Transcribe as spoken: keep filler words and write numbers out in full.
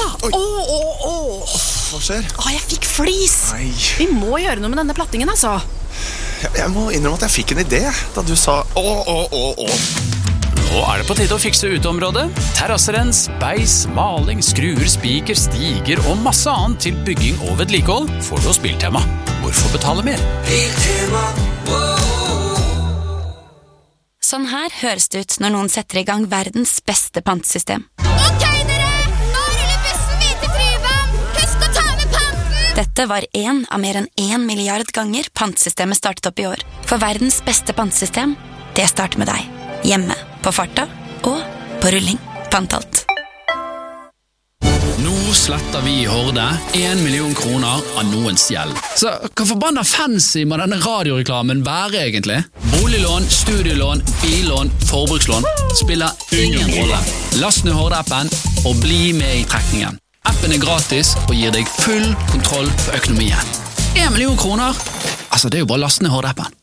Åh, åh, åh. Hva skjer? Åh, jeg fikk flis. Nei. Vi må gjøre noe med denne plattingen, altså. Jeg, jeg må innrømme at jeg fikk en idé da du sa åh, åh, åh, åh. Nå er det på tide å fikse uteområdet. Terrasserens, beis, maling, skruer, spiker, stiger og masse annet til bygging og vedlikehold får du hos Biltema. Hvorfor betale mer? Biltema, Sånn her høres det ut når noen setter i gang verdens beste pantesystem. Ok, dere! Nå ruller bussen videre til Tryvann! Husk å ta med panten! Dette var en av mer enn en milliard ganger pantesystemet startet opp i år. For verdens beste pantesystem, det starter med deg. Hjemme, på farta og på rulling. Pantalt. Nå sletter vi i Horde en million kroner av noens gjeld. Så hva forbanna fancy må denne radioreklamen være egentlig? Boliglån, studielån, billån, forbrukslån spiller ingen rolle. Last ned Horde-appen og bli med i trekningen. Appen er gratis og gir deg full kontroll på økonomien. En million kroner? Altså, det er jo bare last ned Horde-appen.